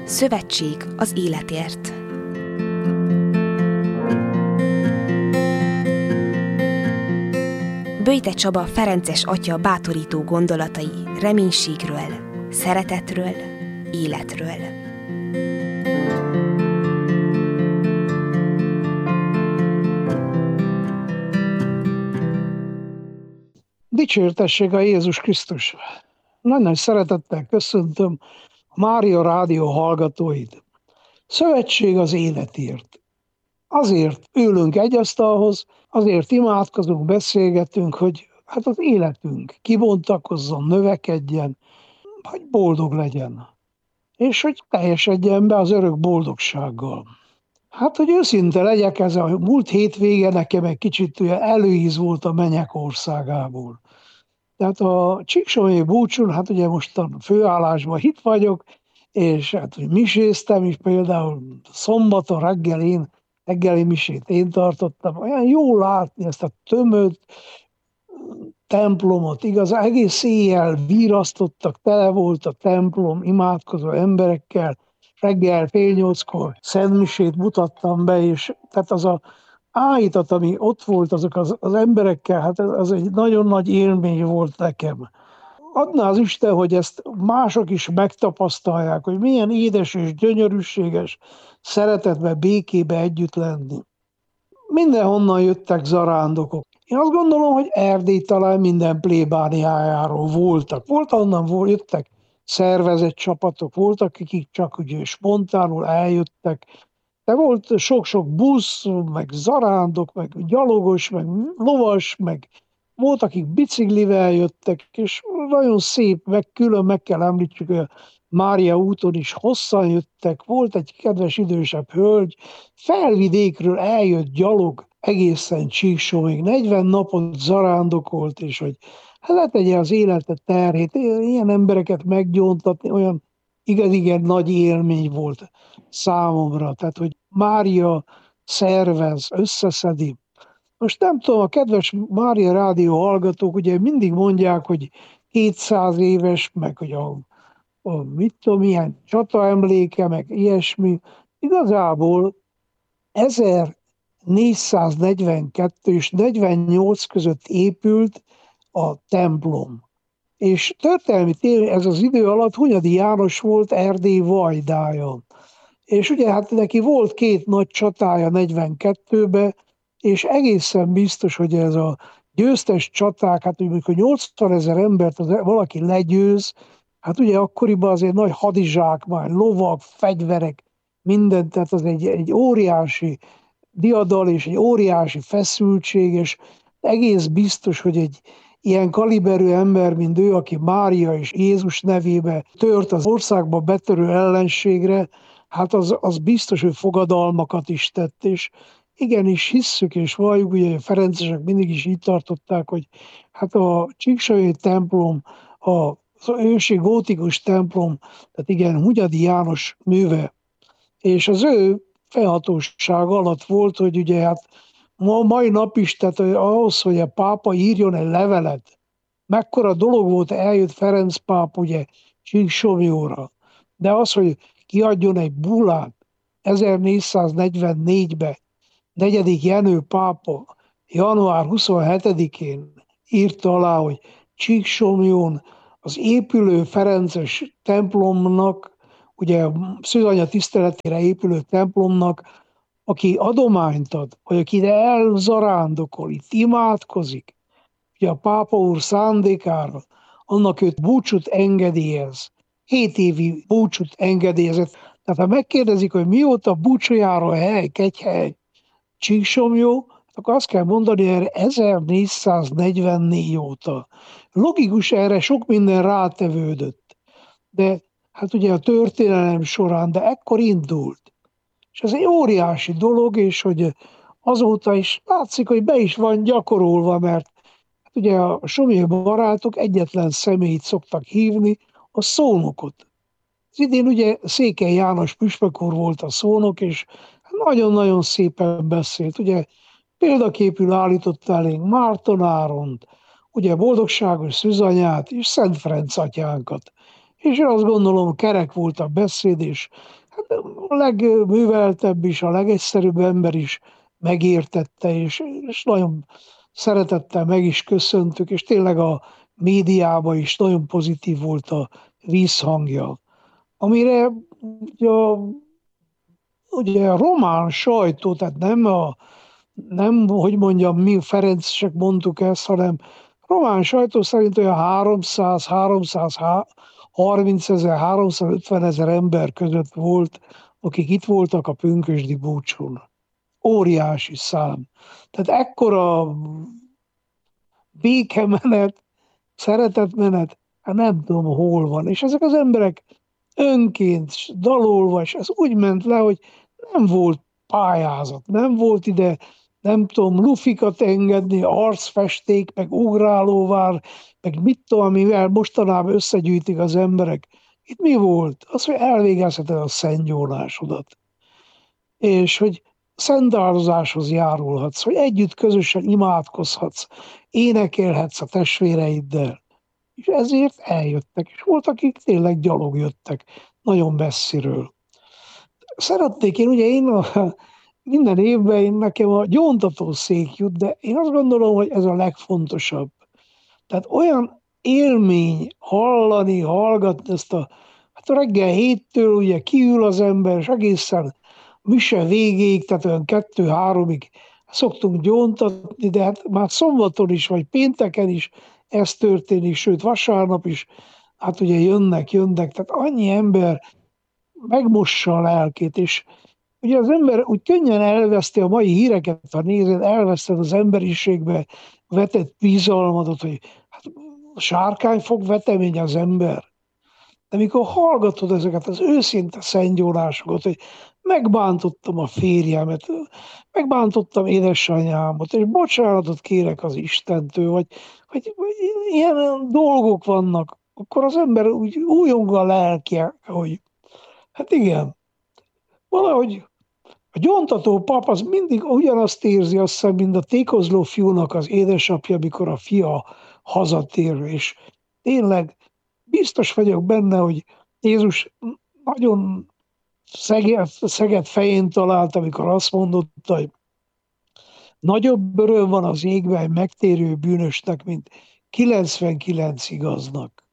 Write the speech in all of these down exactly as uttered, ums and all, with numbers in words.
Szövetség az életért. Böjte Csaba ferences atya bátorító gondolatai reménységről, szeretetről, életről. Dicsértessék a Jézus Krisztus! Nagyon szeretettel köszöntöm a Mária Rádió hallgatóit. Szövetség az életért. Azért ülünk egy asztalhoz, azért imádkozunk, beszélgetünk, hogy hát az életünk kibontakozzon, növekedjen, hogy boldog legyen. És hogy teljesedjen be az örök boldogsággal. Hát, hogy őszinte legyek, ez a múlt hétvége nekem egy kicsit előíz volt a mennyek országából. Tehát a Csíksomlyai búcsún, hát ugye most a főállásban itt vagyok, és hát hogy miséztem is, például szombaton reggel én, reggeli misét én tartottam. Olyan jó látni ezt a tömött templomot, igaz, egész éjjel virasztottak, tele volt a templom imádkozó emberekkel, reggel fél nyolckor szentmisét mutattam be, és tehát az a áhítat, ami ott volt azok az, az emberekkel, hát az egy nagyon nagy élmény volt nekem. Adná az Isten, hogy ezt mások is megtapasztalják, hogy milyen édes és gyönyörűséges szeretetbe, békébe együtt lenni. Mindenhonnan jöttek zarándokok. Én azt gondolom, hogy Erdély talán minden plébániájáról voltak. Volt onnan jöttek szervezett csapatok, voltak, akik csak ugye spontánul eljöttek, de volt sok-sok busz, meg zarándok, meg gyalogos, meg lovas, meg volt, akik biciklivel jöttek, és nagyon szép, meg külön meg kell említsük, hogy a Mária úton is hosszan jöttek, volt egy kedves idősebb hölgy, Felvidékről eljött gyalog egészen Csíksomlyig, negyven napot zarándokolt, és hogy hát letegye az életet terhét, ilyen embereket meggyóntatni, olyan igaz-igen nagy élmény volt számomra. Tehát, hogy Mária szervez, összeszedi. Most nem tudom, a kedves Mária Rádió hallgatók ugye mindig mondják, hogy kétszáz éves, meg hogy a, a mit tudom, milyen csataemléke, meg ilyesmi. Igazából ezernégyszáznegyvenkettő és negyvennyolc között épült a templom. És történelmi tény, ez az idő alatt Hunyadi János volt Erdély vajdája. És ugye hát neki volt két nagy csatája negyvenkettőben, és egészen biztos, hogy ez a győztes csaták, hát amikor nyolcvan ezer embert az valaki legyőz, hát ugye akkoriban azért nagy hadizsákmány, lovak, fegyverek, minden, tehát az egy, egy óriási diadal és egy óriási feszültség, és egész biztos, hogy egy ilyen kaliberű ember, mint ő, aki Mária és Jézus nevébe tört az országba betörő ellenségre, hát az, az biztos, hogy fogadalmakat is tett, és igenis hisszük és valljuk, ugye a ferencesek mindig is így tartották, hogy hát a Csíksomlyai templom, az ősi gótikus templom, tehát igen, Hunyadi János műve, és az ő felhatóság alatt volt, hogy ugye hát ma, mai nap is, tehát ahhoz, hogy a pápa írjon egy levelet, mekkora dolog volt, eljött Ferenc pápa ugye Csíksomlyóra, de az, hogy kiadjon egy bullát ezernégyszáznegyvennégyben, negyedik Jenő pápa január huszonhetedikén írta alá, hogy Csíksomlyón az épülő ferences templomnak, ugye a Szűzanya tiszteletére épülő templomnak, aki adományt ad, vagy aki ide elzarándokol, itt imádkozik, ugye a pápa úr szándékára, annak őt búcsút engedélyez. Hét évi búcsút engedélyezett. Tehát ha megkérdezik, hogy mióta búcsújára a hely, kegyhely, Csíksomlyó, akkor azt kell mondani, erre ezernégyszáznegyvennégy óta. Logikus, erre sok minden rátevődött. De hát ugye a történelem során, de ekkor indult. És ez egy óriási dolog, és hogy azóta is látszik, hogy be is van gyakorolva, mert hát ugye a somlyai barátok egyetlen személyt szoktak hívni, a szónokot. Az idén ugye Székely János püspök úr volt a szónok, és nagyon-nagyon szépen beszélt. Ugye példaképül állította elénk Márton Áront, ugye boldogságos szűzanyát és Szent Ferenc atyánkat. és én azt gondolom, kerek volt a beszéd, és hát a legműveltebb is, a legegyszerűbb ember is megértette, és, és nagyon szeretettel meg is köszöntük, és tényleg a médiában is nagyon pozitív volt a vízhangja. Amire ugye a, ugye a román sajtó, tehát nem, a, nem, hogy mondjam, mi Ferencesek mondtuk ezt, hanem román sajtó szerint olyan háromszáz háromszázharminc ezer, háromszázötven ezer ember között volt, akik itt voltak a pünkösdi búcsún. Óriási szám. Tehát ekkora békemenet, szeretetmenet, hát nem tudom, hol van. És ezek az emberek önként dalolva, és ez úgy ment le, hogy nem volt pályázat, nem volt ide, nem tudom, lufikat engedni, arcfesték, meg ugrálóvár, meg mit tudom, amivel mostanában összegyűjtik az emberek. Itt mi volt? Az, hogy elvégezheted a szentgyónásodat. És hogy szentáldozáshoz járulhatsz, hogy együtt közösen imádkozhatsz, énekelhetsz a testvéreiddel. És ezért eljöttek, és volt, akik tényleg gyalog jöttek, nagyon messziről. Szeretnék én, ugye én a, minden évben én nekem a gyóntatószék jut, de én azt gondolom, hogy ez a legfontosabb. Tehát olyan élmény hallani, hallgatni ezt a, hát a reggel héttől ugye kiül az ember, és egészen mise végéig, tehát olyan kettő-háromig szoktunk gyóntatni, de hát már szombaton is, vagy pénteken is ez történik, sőt vasárnap is, hát ugye jönnek, jönnek, tehát annyi ember megmossa a lelkét, és ugye az ember úgy könnyen elveszti a mai híreket, ha nézed, elveszted az emberiségbe vetett bizalmat, hogy hát a sárkány fog vetemény az ember. De mikor hallgatod ezeket az őszinte szentgyónásokat, hogy megbántottam a férjemet, megbántottam édesanyámat, és bocsánatot kérek az Istentől, vagy, vagy, vagy ilyen dolgok vannak, akkor az ember úgy újong a lelke, hogy hát igen, valahogy a gyóntató pap az mindig ugyanazt érzi, azt hiszem, mint a tékozló fiúnak az édesapja, amikor a fia hazatér, és tényleg biztos vagyok benne, hogy Jézus nagyon szeget fején talált, amikor azt mondotta, hogy nagyobb öröm van az égben egy megtérő bűnösnek, mint kilencvenkilenc igaznak.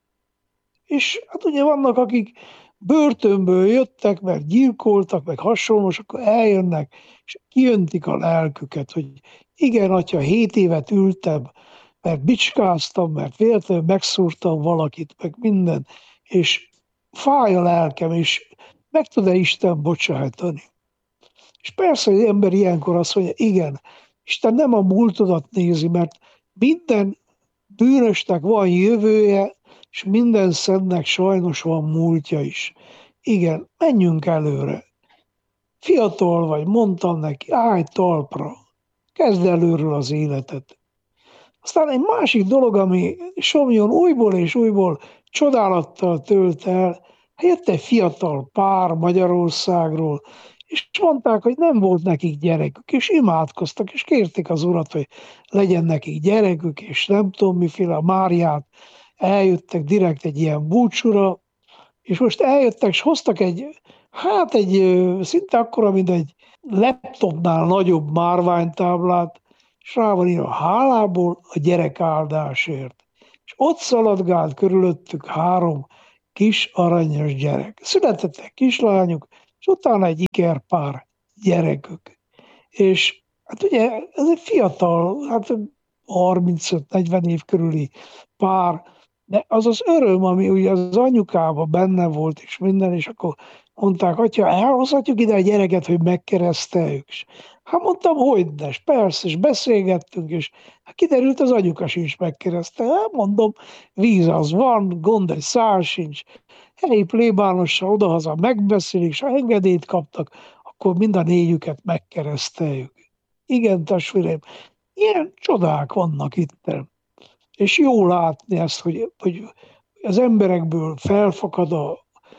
És hát ugye vannak, akik börtönből jöttek, meg gyilkoltak, meg hasonló, és akkor eljönnek, és kijöntik a lelküket, hogy igen, atya, hét évet ültem, mert bicskáztam, mert véletlenül megszúrtam valakit, meg minden, és fáj a lelkem, és meg tud-e Isten bocsájtani? És persze, hogy az ember ilyenkor azt mondja, igen, Isten nem a múltodat nézi, mert minden bűnösnek van jövője, és minden szentnek sajnos van múltja is. Igen, menjünk előre. Fiatal vagy, mondtam neki, állj talpra, kezd előről az életet. Aztán egy másik dolog, ami Somlyon újból és újból csodálattal tölt el, jött egy fiatal pár Magyarországról, és mondták, hogy nem volt nekik gyerekük, és imádkoztak, és kérték az Urat, hogy legyen nekik gyerekük, és nem tudom miféle, a Máriát, eljöttek direkt egy ilyen búcsúra, és most eljöttek, és hoztak egy, hát egy szinte akkora, mint egy laptopnál nagyobb márványtáblát, és rá van írva hálából a gyerek áldásért. És ott szaladgált körülöttük három kis aranyos gyerek. Születettek kislányuk, és utána egy ikerpár gyerekük. És hát ugye ez egy fiatal, hát harmincöt-negyven év körüli pár, de az az öröm, ami ugye az anyukában benne volt, és minden, és akkor mondták, atya, elhozhatjuk ide a gyereket, hogy megkereszteljük. Hát mondtam, hogyne, persze, és beszélgettünk, és hát kiderült, az anyuka sincs megkeresztelve. Hát mondom, víz az van, gond egy szál sincs. Helyi plébánossal odahaza megbeszélik, és ha engedélyt kaptak, akkor mind a négyüket megkereszteljük. Igen, testvérem, ilyen csodák vannak itt. És jó látni ezt, hogy, hogy az emberekből felfakad a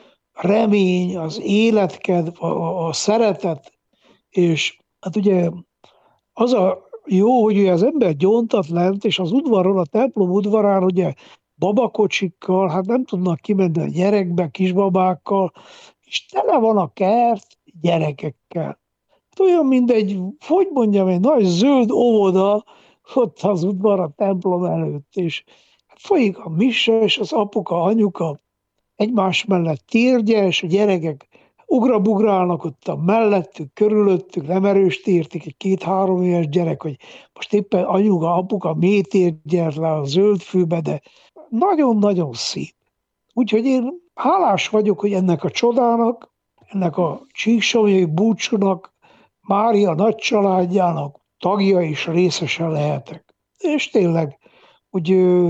remény, az életkedv, a, a szeretet, és hát ugye az a jó, hogy ugye az ember gyóntat lent, és az udvaron, a templom udvarán ugye babakocsikkal, hát nem tudnak kimenni a gyerekbe, kisbabákkal, és tele van a kert gyerekekkel. Hát olyan, mint egy, hogy mondjam, egy nagy zöld óvoda ott az udvar a templom előtt, és hát folyik a mise, és az apuka, anyuka egymás mellett térgye, és a gyerekek ugrabugrálnak ott a mellettük, körülöttük, nem erős értik egy két-három éves gyerek, hogy most éppen anyuka, apuka mély térgyelt le a zöld fűbe, de nagyon-nagyon szép. Úgyhogy én hálás vagyok, hogy ennek a csodának, ennek a csíksomlyai búcsúnak, Mária nagy családjának tagja és részese lehetek. És tényleg, hogy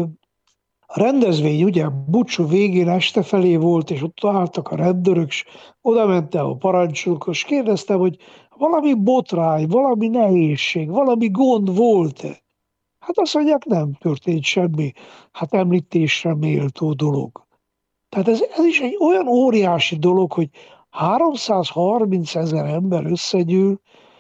a rendezvény ugye búcsú végén este felé volt, és ott álltak a rendőrök, és oda mentem a parancsnokhoz, és kérdeztem, hogy valami botrány, valami nehézség, valami gond volt-e? Hát azt mondják, nem történt semmi, hát említésre méltó dolog. Tehát ez, ez is egy olyan óriási dolog, hogy háromszázharminc ezer ember összegyűl,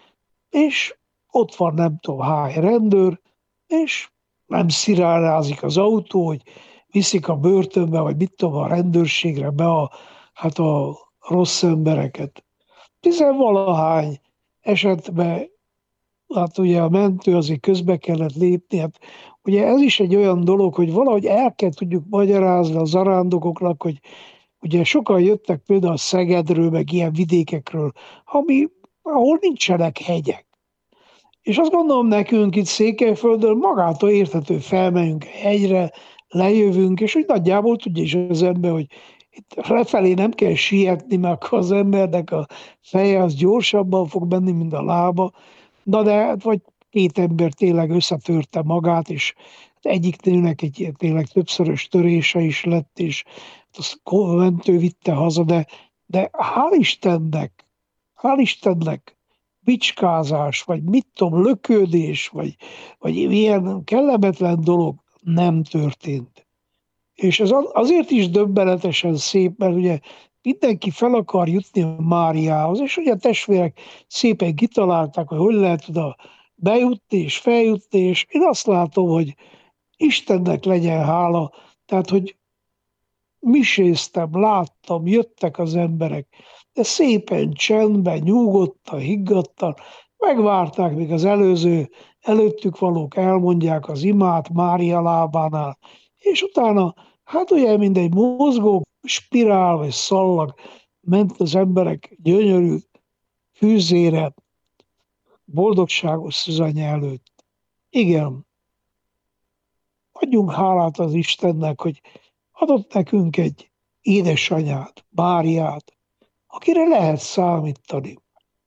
és ott van nem tudom hány rendőr, és nem szirálázik az autó, hogy viszik a börtönbe, vagy mit tudom, a rendőrségre be a, hát a rossz embereket. Tizenvalahány esetben, hát ugye a mentő azért közbe kellett lépni, hát ugye ez is egy olyan dolog, hogy valahogy el kell tudjuk magyarázni a zarándokoknak, hogy ugye sokan jöttek például Szegedről, meg ilyen vidékekről, ami, ahol nincsenek hegyek. És azt gondolom nekünk itt Székelyföldön magától érthető, felmegyünk hegyre, lejövünk, és úgy nagyjából tudja is az ember, hogy itt lefelé nem kell sietni, mert az embernek a feje az gyorsabban fog menni, mint a lába. Na de vagy két ember tényleg összetörte magát, és egyik nőnek egy tényleg többszörös törése is lett, és azt mentő vitte haza, de, de hál' Istennek, hál' Istennek, bicskázás, vagy mit tudom, lökődés, vagy, vagy ilyen kellemetlen dolog nem történt. És ez azért is döbbenetesen szép, mert ugye mindenki fel akar jutni a Máriához, és ugye a testvérek szépen kitalálták, hogy hogy lehet oda bejutni és feljutni, és én azt látom, hogy Istennek legyen hála, tehát, hogy miséztem, láttam, jöttek az emberek, de szépen csendben, nyugodtan, higgadtan, megvárták, míg az előző, előttük valók elmondják az imát Mária lábánál, és utána, hát ugye mindegy mozgó spirál vagy szallag ment az emberek gyönyörű fűzére, boldogságos szüzanya előtt. Igen, adjunk hálát az Istennek, hogy adott nekünk egy édesanyát, Máriát, akire lehet számítani.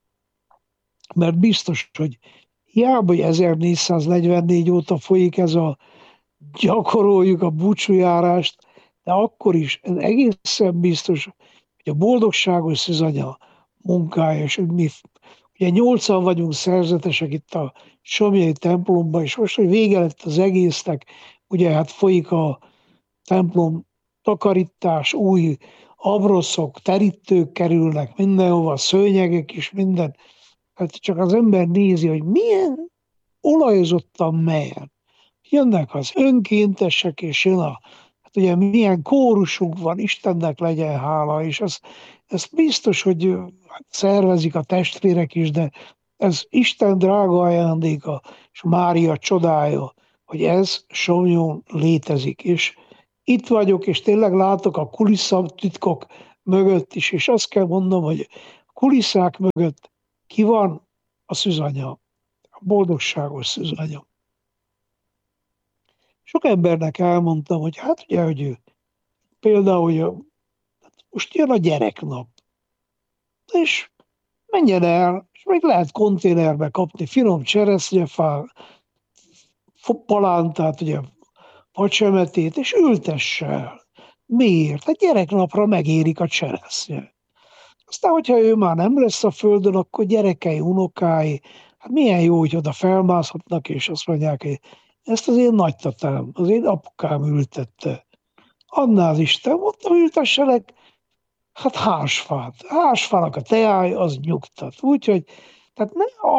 Mert biztos, hogy hiába, hogy ezernégyszáznegyvennégy óta folyik ez a gyakoroljuk a búcsújárást, de akkor is ez egészen biztos, hogy a boldogságos szűzanya munkája, és mi ugye nyolcan vagyunk szerzetesek itt a Somlyai templomban, és most, hogy vége lett az egésznek, ugye hát folyik a templom takarítás, új abroszok, terítők kerülnek mindenhova, szőnyegek is, minden. Hát csak az ember nézi, hogy milyen olajozottan melyen. Jönnek az önkéntesek, és jön a, hát ugye milyen kórusunk van, Istennek legyen hála, és ez, ez biztos, hogy szervezik a testvérek is, de ez Isten drága ajándéka, és Mária csodája, hogy ez Somlyon létezik, és itt vagyok, és tényleg látok a kulisszatitkok mögött is, és azt kell mondom, hogy a kulisszák mögött ki van a szűzanya, a boldogságos szűzanya. Sok embernek elmondtam, hogy hát ugye, hogy ő, például, hogy most jön a gyereknap, és menjen el, és még lehet konténerbe kapni finom cseresznyefát, palántát, ugye, facsemetét, és ültesse el. Miért? Hát gyereknapra megérik a cseresznye. Aztán, hogyha ő már nem lesz a földön, akkor gyerekei, unokái, hát milyen jó, hogy oda felmászhatnak, és azt mondják, hogy ezt az én nagytatám, az én apukám ültette. Annál az Isten, mondta, ültessenek, hát hársfát. Hársfának a teája, az nyugtat. Úgyhogy, tehát ne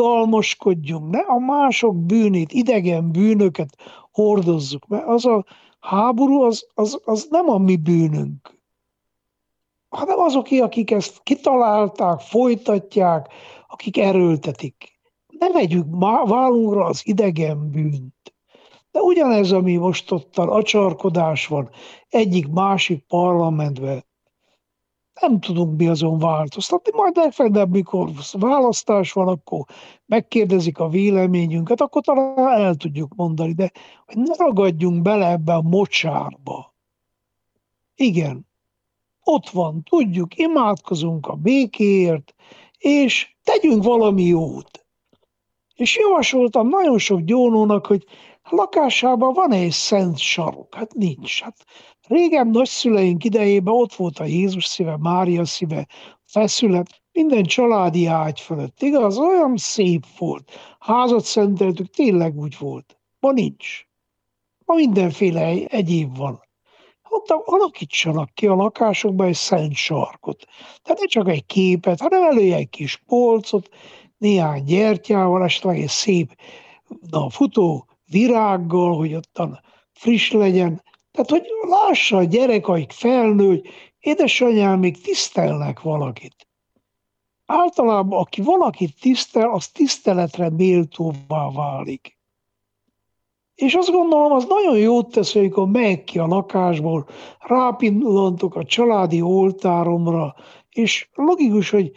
aggodalmaskodjunk, ne a mások bűnét, idegen bűnöket hordozzuk, mert az a háború az, az, az nem a mi bűnünk, hanem azoké, akik ezt kitalálták, folytatják, akik erőltetik. Ne vegyük vállunkra az idegen bűnt. De ugyanez, ami most ott acsarkodás van egyik másik parlamentben, nem tudunk mi azon változtatni. Majd legfeljebb, mikor választás van, akkor megkérdezik a véleményünket, akkor talán el tudjuk mondani, de hogy ne ragadjunk bele ebbe a mocsárba. Igen, ott van, tudjuk, imádkozunk a békéért, és tegyünk valami jót. És javasoltam nagyon sok gyónónak, hogy lakásában van egy szent sarok. Hát nincs. Hát régen nagyszüleink idejében ott volt a Jézus szíve, Mária szíve, feszület, minden családi ágy fölött. Igaz, olyan szép volt. Házat szenteltük, tényleg úgy volt. Ma nincs. Ma mindenféle egyéb van. Mondtam, alakítsanak ki a lakásokban egy szent sarkot. Tehát ne csak egy képet, hanem elője egy kis polcot, néhány gyertyával, esetleg egy szép na, futó virággal, hogy ottan friss legyen. Tehát, hogy lássa a gyerek, akik felnő, hogy édesanyám, még tisztelnek valakit. Általában, aki valakit tisztel, az tiszteletre méltóvá válik. És azt gondolom, az nagyon jót tesz, hogy amikor megy ki a lakásból, rápillantok a családi oltáromra, és logikus, hogy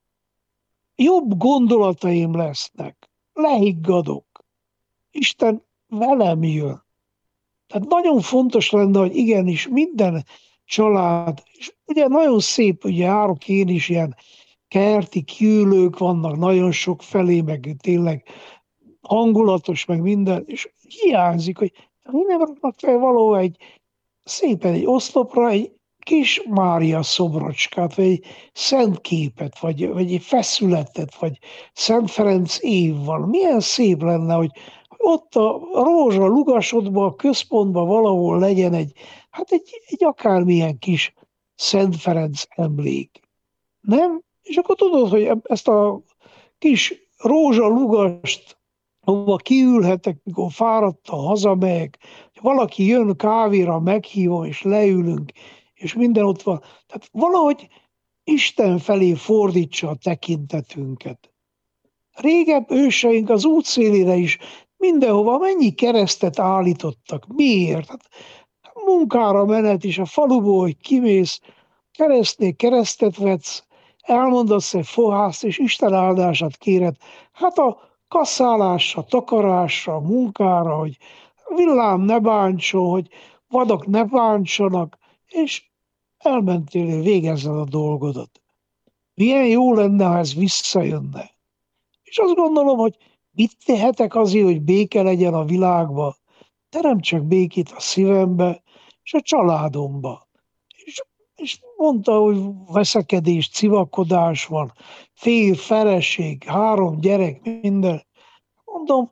jobb gondolataim lesznek, lehiggadok. Isten velem jön. Tehát nagyon fontos lenne, hogy igenis minden család, és ugye nagyon szép, ugye járok én is, ilyen kerti kiülők vannak nagyon sok felé, meg tényleg hangulatos, meg minden, és hiányzik, hogy nem raknak fel valahol egy szépen egy oszlopra egy kis Mária szobrocskát, vagy egy szent képet, vagy, vagy egy feszületet, vagy Szent Ferenc év van. Milyen szép lenne, hogy ott a rózsa lugasodban, a központban valahol legyen egy, hát egy, egy akármilyen kis Szent Ferenc emlék. Nem? És akkor tudod, hogy ezt a kis rózsa lugast, ahova kiülhetek, mikor fáradtan hazamegyek, hogy valaki jön kávéra, meghívom, és leülünk, és minden ott van. Tehát valahogy Isten felé fordítsa a tekintetünket. Régebb őseink az útszélére is mindenhova mennyi keresztet állítottak. Miért? Hát munkára menet is a faluból, hogy kimész, keresztnél keresztet vetsz, elmondasz egy fohászt, és Isten áldását kéred. Hát a kasszálásra, takarásra, munkára, hogy a villám ne bántson, hogy vadak ne bántsanak, és elmentél, végezzed a dolgodat. Milyen jó lenne, ha ez visszajönne. És azt gondolom, hogy mit tehetek azért, hogy béke legyen a világban? Teremtsek békét a szívembe, és a családomba. És, és mondta, hogy veszekedés, civakodás van, fél, feleség, három gyerek, minden. Mondom,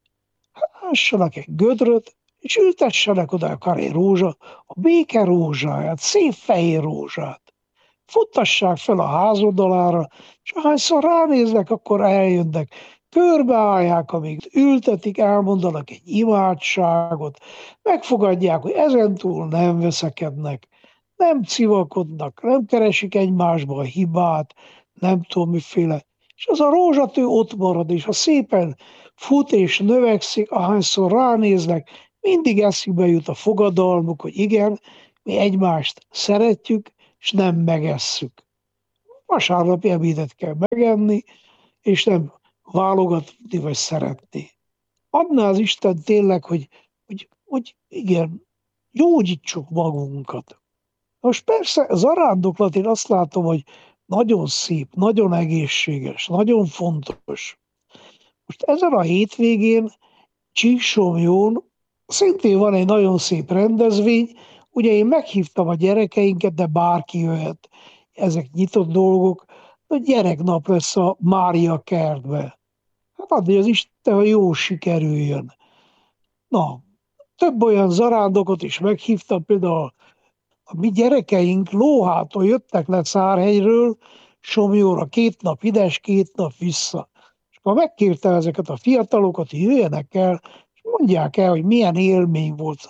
ássanak egy gödröt, és ültessenek oda akár egy rózsa, a béke rózsáját, szép fehér rózsát. Futtassák fel a házoldalára, és ahányszor ránéznek, akkor eljönnek. Körbeállják, amíg ültetik, elmondanak egy imádságot, megfogadják, hogy ezentúl nem veszekednek, nem civakodnak, nem keresik egymásba a hibát, nem tudom miféle. És az a rózsatő ott marad, és ha szépen fut és növekszik, ahányszor ránéznek, mindig eszükbe jut a fogadalmuk, hogy igen, mi egymást szeretjük, és nem megesszük. Vasárnapi ebédet kell megenni, és nem válogatni vagy szeretni. Adná az Isten tényleg, hogy, hogy, hogy igen, gyógyítsuk magunkat. Most persze az zarándoklat, én azt látom, hogy nagyon szép, nagyon egészséges, nagyon fontos. Most ezen a hétvégén Csíksomlyón szintén van egy nagyon szép rendezvény, ugye én meghívtam a gyerekeinket, de bárki jöhet, ezek nyitott dolgok, hogy gyereknap lesz a Mária kertbe. Hát addig az Isten, ha jó sikerüljön. Na, több olyan zarándokot is meghívtam, például a mi gyerekeink Lóhától jöttek le Szárhegyről, Somlyóra két nap ide, két nap vissza. És akkor megkértem ezeket a fiatalokat, hogy jöjjenek el, és mondják el, hogy milyen élmény volt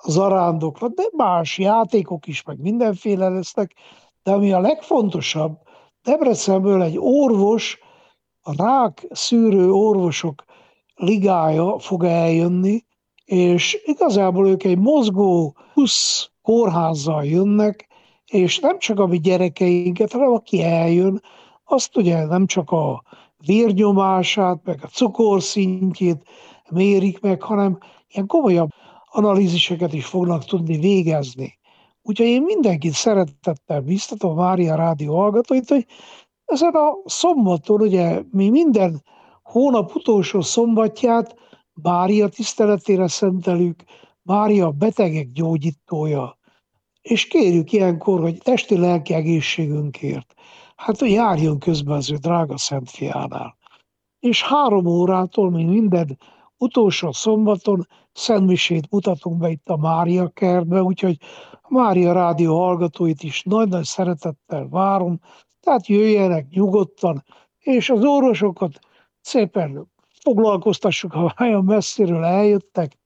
zarándoklat, de más játékok is, meg mindenféle lesznek. De ami a legfontosabb, Debrecenből egy orvos, a rák szűrő orvosok ligája fog eljönni, és igazából ők egy mozgó busz kórházzal jönnek, és nem csak a mi gyerekeinket, hanem aki eljön, azt ugye nem csak a vérnyomását, meg a cukorszintjét mérik meg, hanem ilyen komolyabb analíziseket is fognak tudni végezni. Úgyhogy én mindenkit szeretettel biztatom, a Mária Rádió hallgatóit, hogy ezen a szombaton, ugye mi minden hónap utolsó szombatját Mária tiszteletére szentelük, Mária a betegek gyógyítója. És kérjük ilyenkor, hogy testi-lelki egészségünkért, hát hogy járjon közben az ő drága Szent Fiánál. És három órától, mint minden utolsó szombaton szentmisét mutatunk be itt a Mária kertbe, úgyhogy a Mária Rádió hallgatóit is nagy-nagy szeretettel várom, tehát jöjjenek nyugodtan, és az orvosokat szépen foglalkoztassuk, ha olyan messziről eljöttek,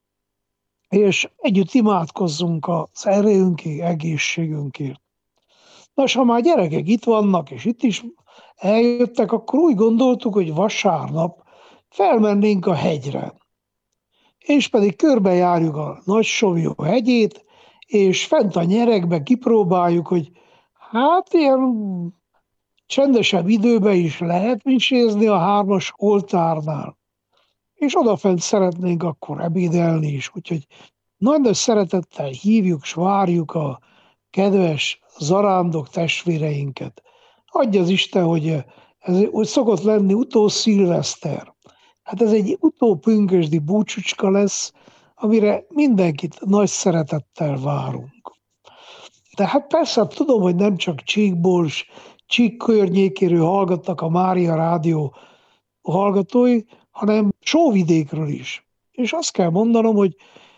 és együtt imádkozzunk az erőnkért, egészségünkért. Nos, ha már gyerekek itt vannak, és itt is eljöttek, akkor úgy gondoltuk, hogy vasárnap felmennénk a hegyre. És pedig körbejárjuk a Nagy-Sovió hegyét, és fent a nyerekbe kipróbáljuk, hogy hát ilyen csendesebb időben is lehet misézni a hármas oltárnál. És odafent szeretnénk akkor ebédelni is, úgyhogy nagy-nagy szeretettel hívjuk és várjuk a kedves zarándok testvéreinket. Adja az Isten, hogy ez úgy szokott lenni utószilveszter. Hát ez egy utópünkösdi búcsúcska lesz, amire mindenkit nagy szeretettel várunk. De hát persze tudom, hogy nem csak Csíkból, Csík környékéről hallgattak a Mária Rádió hallgatói, hanem Sóvidékről is. És azt kell mondanom, hogy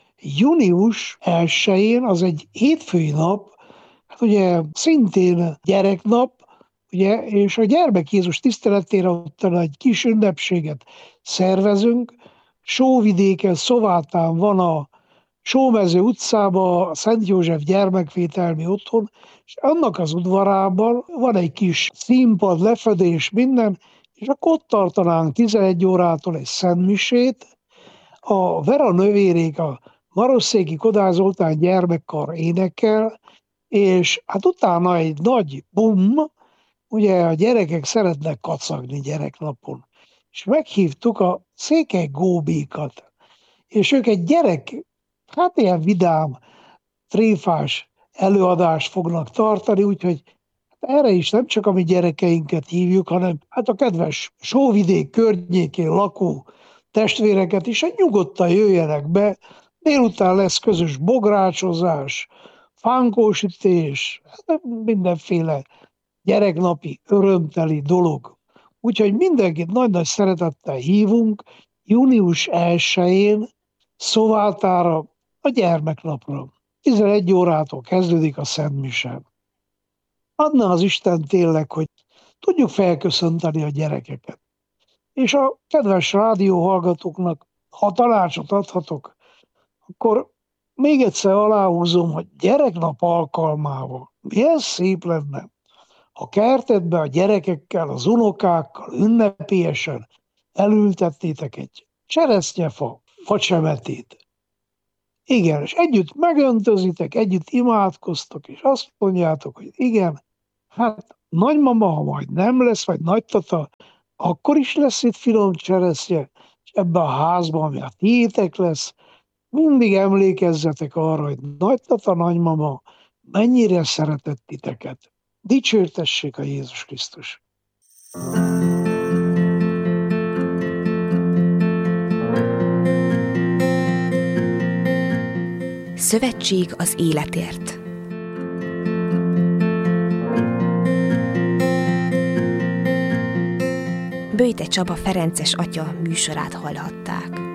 június elsején, az egy hétfői nap, hát ugye szintén gyereknap, ugye, és a Gyermek Jézus tiszteletére ott egy kis ünnepséget szervezünk. Sóvidéken, Szovátán van a Sómező utcában a Szent József gyermekvételmi otthon, és annak az udvarában van egy kis színpad, lefedés, minden, és akkor ott tartanánk tizenegy órától egy szentmisét. A Vera nővérék, a Marosszéki Kodály Zoltán gyermekkar énekel, és hát utána egy nagy bum, ugye a gyerekek szeretnek kacagni gyereknapon. És meghívtuk a Székely Góbékat, és ők egy gyerek, hát ilyen vidám, tréfás előadást fognak tartani, úgyhogy erre is nem csak a mi gyerekeinket hívjuk, hanem hát a kedves Sóvidék környékén lakó testvéreket is, hogy nyugodtan jöjjenek be, délután lesz közös bográcsozás, fánkósütés, mindenféle gyereknapi örömteli dolog. Úgyhogy mindenkit nagy-nagy szeretettel hívunk június elsején Szovátára, a gyermeknapra. tizenegy órától kezdődik a szentmise. Adna az Isten tényleg, hogy tudjuk felköszönteni a gyerekeket. És a kedves rádióhallgatóknak, ha tanácsot adhatok, akkor még egyszer aláhúzom, hogy gyereknap alkalmával milyen szép lenne, ha kertedbe a gyerekekkel, az unokákkal ünnepélyesen elültetnétek egy cseresznyefa facsemetét. Igen, és együtt megöntözitek, együtt imádkoztok, és azt mondjátok, hogy igen, hát nagymama, ha majd nem lesz, vagy nagytata, akkor is lesz itt finom cseresznye, és ebben a házban, ami a tiétek lesz, mindig emlékezzetek arra, hogy nagytata, nagymama mennyire szeretett titeket. Dicsértessék a Jézus Krisztus! Szövetség az életért. Böjte Csaba ferences atya műsorát hallhatták.